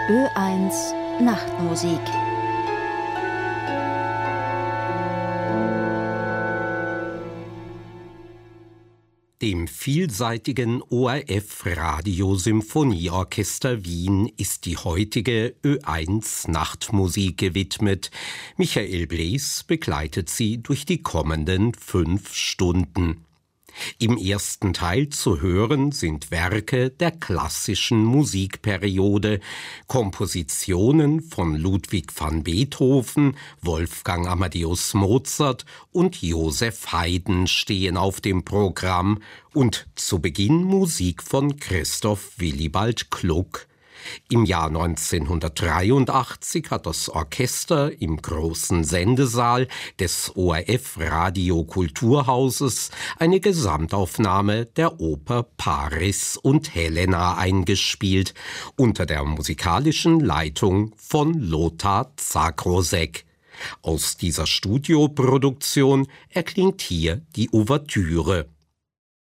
Ö1 Nachtmusik. Dem vielseitigen ORF Radiosymphonieorchester Wien ist die heutige Ö1 Nachtmusik gewidmet. Michael Blees begleitet sie durch die kommenden 5 Stunden. Im ersten Teil zu hören sind Werke der klassischen Musikperiode, Kompositionen von Ludwig van Beethoven, Wolfgang Amadeus Mozart und Joseph Haydn stehen auf dem Programm und zu Beginn Musik von Christoph Willibald Gluck. Im Jahr 1983 hat das Orchester im großen Sendesaal des ORF Radiokulturhauses eine Gesamtaufnahme der Oper Paris und Helena eingespielt, unter der musikalischen Leitung von Lothar Zakrosek. Aus dieser Studioproduktion erklingt hier die Ouvertüre.